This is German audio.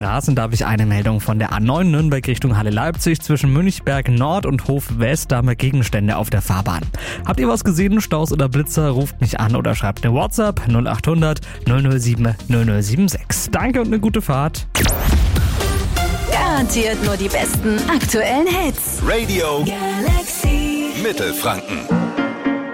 Rasen, da habe ich eine Meldung von der A9 Nürnberg Richtung Halle Leipzig zwischen Münchberg Nord und Hof West. Da haben wir Gegenstände auf der Fahrbahn. Habt ihr was gesehen, Staus oder Blitzer, ruft mich an oder schreibt eine WhatsApp 0800 007 0076. Danke und eine gute Fahrt. Garantiert nur die besten aktuellen Hits. Radio Galaxy Mittelfranken.